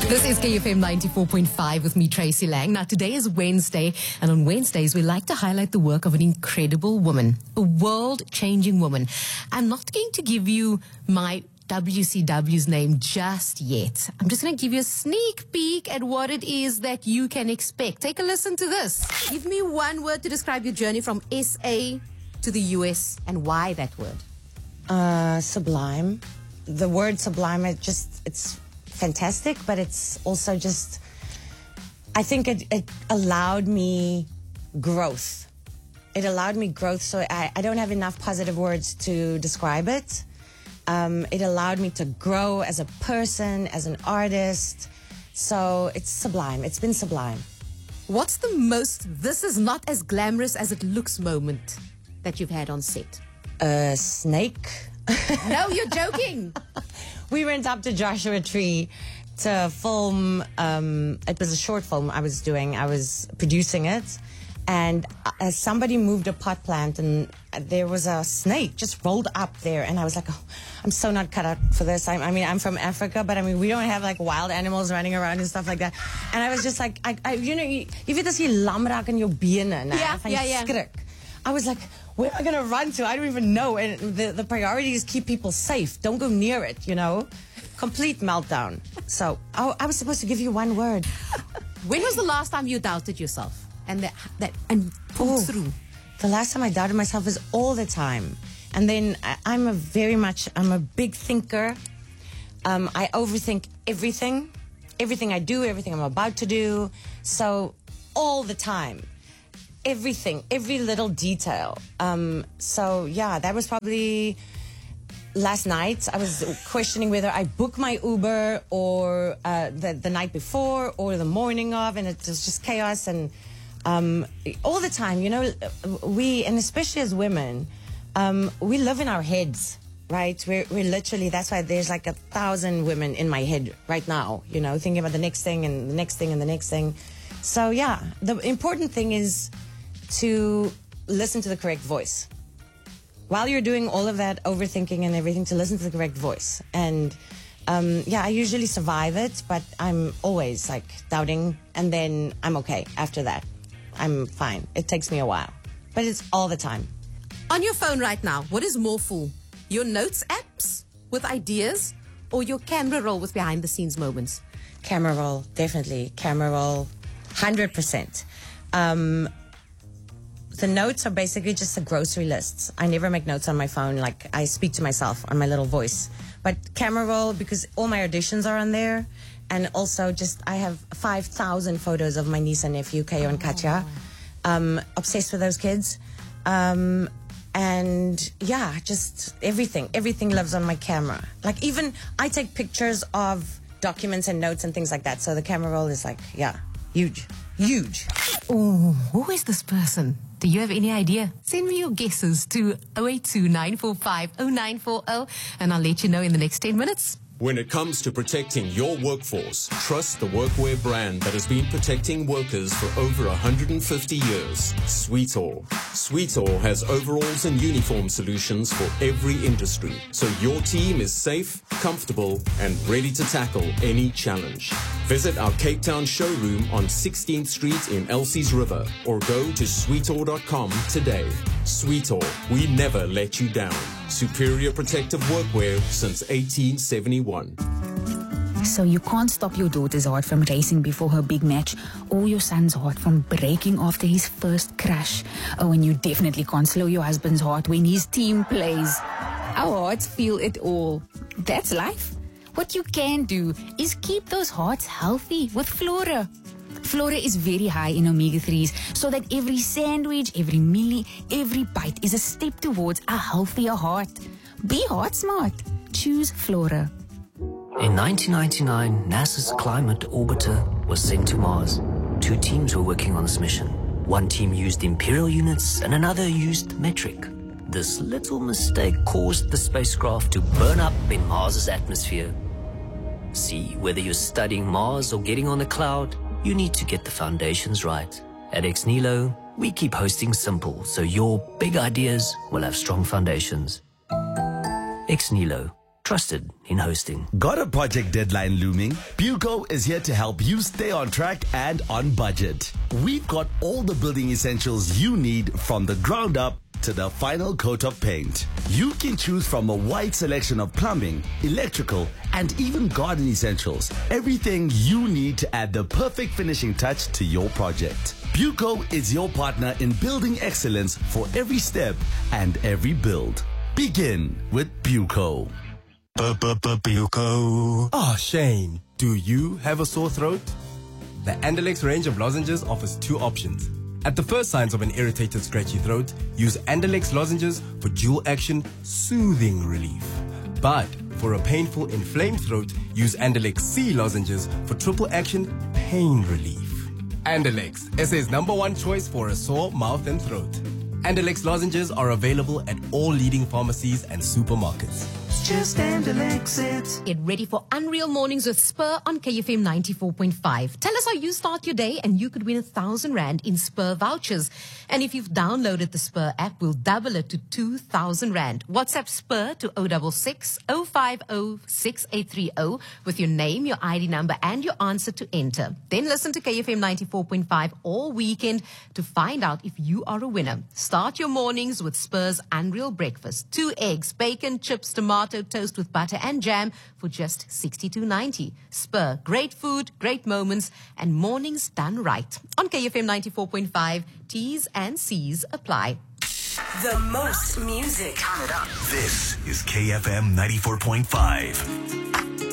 This is KFM 94.5 with me, Tracy Lang. Now, today is Wednesday, and on Wednesdays, we like to highlight the work of an incredible woman, a world-changing woman. I'm not going to give you my WCW's name just yet. I'm just going to give you a sneak peek at what it is that you can expect. Take a listen to this. Give me one word to describe your journey from SA to the US, and why that word? Sublime. The word sublime, it's fantastic, but it's also just, I think it allowed me growth. It allowed me growth, so I don't have enough positive words to describe it. It allowed me to grow as a person, as an artist. So it's sublime. It's been sublime. What's the most "this is not as glamorous as it looks" moment that you've had on set? A snake. No, you're joking. We went up to Joshua Tree to film. It was a short film I was doing. I was producing it. And somebody moved a pot plant, and there was a snake just rolled up there. And I was like, oh, I'm so not cut out for this. I mean, I'm from Africa, but I mean, we don't have like wild animals running around and stuff like that. And I was just like, you know, you weet as jy lam raak in jou bene, van skrik. I was like, where am I going to run to? I don't even know. And the priority is keep people safe. Don't go near it, you know? Complete meltdown. So I was supposed to give you one word. When was the last time you doubted yourself? And pulled through? The last time I doubted myself is all the time. And then I'm a big thinker. I overthink everything. Everything I do, everything I'm about to do. So all the time. Everything, every little detail. So yeah, that was probably last night. I was questioning whether I book my Uber or the night before or the morning of, and it was just chaos. And all the time, you know, and especially as women, we live in our heads, right? We're literally, that's why there's like 1,000 women in my head right now, you know, thinking about the next thing and the next thing and the next thing. So yeah, the important thing is to listen to the correct voice. While you're doing all of that overthinking and everything, to listen to the correct voice. And I usually survive it, but I'm always like doubting, and then I'm okay after that. I'm fine. It takes me a while, but it's all the time. On your phone right now, what is more full? Your notes apps with ideas, or your camera roll with behind the scenes moments? Camera roll, definitely. Camera roll, 100%. The notes are basically just the grocery lists. I never make notes on my phone. Like, I speak to myself on my little voice. But camera roll, because all my auditions are on there. And also just, I have 5,000 photos of my niece and nephew, Kayo and Katya. Obsessed with those kids. And yeah, just everything. Everything lives on my camera. Like, even I take pictures of documents and notes and things like that. So the camera roll is like, yeah, huge. Huge. Oh, who is this person? Do you have any idea? Send me your guesses to 082-945-0940, and I'll let you know in the next 10 minutes. When it comes to protecting your workforce, trust the workwear brand that has been protecting workers for over 150 years, Sweetall. Sweetall has overalls and uniform solutions for every industry, so your team is safe, comfortable, and ready to tackle any challenge. Visit our Cape Town showroom on 16th Street in Elsie's River, or go to sweetall.com today. Sweetall, we never let you down. Superior protective workwear since 1871. So you can't stop your daughter's heart from racing before her big match, or your son's heart from breaking after his first crash. Oh, and you definitely can't slow your husband's heart when his team plays. Our hearts feel it all. That's life. What you can do is keep those hearts healthy with Flora. Flora is very high in omega-3s, so that every sandwich, every meal, every bite is a step towards a healthier heart. Be heart smart. Choose Flora. In 1999, NASA's Climate Orbiter was sent to Mars. 2 teams were working on this mission. One team used imperial units and another used metric. This little mistake caused the spacecraft to burn up in Mars's atmosphere. See, whether you're studying Mars or getting on the cloud, you need to get the foundations right. At Ex Nihilo, we keep hosting simple, so your big ideas will have strong foundations. Ex Nihilo, trusted in hosting. Got a project deadline looming? Buco is here to help you stay on track and on budget. We've got all the building essentials you need from the ground up to the final coat of paint. You can choose from a wide selection of plumbing, electrical, and even garden essentials. Everything you need to add the perfect finishing touch to your project. Buco is your partner in building excellence for every step and every build. Begin with Buco. Buco. Oh, Shane, do you have a sore throat? The Andalex range of lozenges offers two options. At the first signs of an irritated, scratchy throat, use Andalex lozenges for dual action soothing relief. But for a painful, inflamed throat, use Andalex C lozenges for triple action pain relief. Andalex, SA's #1 choice for a sore mouth and throat. Andalex lozenges are available at all leading pharmacies and supermarkets. Just Andalex it. Get ready for Unreal Mornings with Spur on KFM 94.5. Tell us how you start your day and you could win 1,000 Rand in Spur vouchers. And if you've downloaded the Spur app, we'll double it to 2,000 Rand. WhatsApp Spur to 066 050 6830 with your name, your ID number and your answer to enter. Then listen to KFM 94.5 all weekend to find out if you are a winner. Start your mornings with Spur's Unreal Breakfast. 2 eggs, bacon, chips, tomato, toast with butter and jam for just $62.90. Spur, great food, great moments, and mornings done right. On KFM 94.5, T's and C's apply. The most music. This is KFM 94.5.